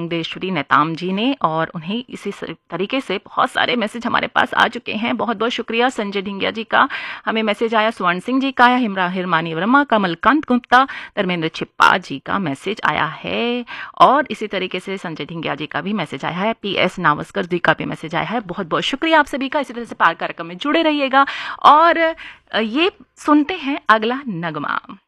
मंगेश्वरी नेताम जी ने, और उन्हें इसी तरीके से बहुत सारे मैसेज हमारे पास आ चुके हैं। बहुत बहुत शुक्रिया। संजय ढिंगिया जी का हमें मैसेज आया, स्वर्ण सिंह जी का आया, हिरमानी वर्मा, कमलकांत गुप्ता, धर्मेंद्र छिप्पा जी का मैसेज आया है, और इसी तरीके से संजय ढिंगिया जी का भी मैसेज आया है, PS नावस्कर जी का भी मैसेज आया है। बहुत बहुत शुक्रिया आप सभी का। इसी तरह से पार कार्यक्रम में जुड़े रहिएगा और ये सुनते हैं अगला नगमा।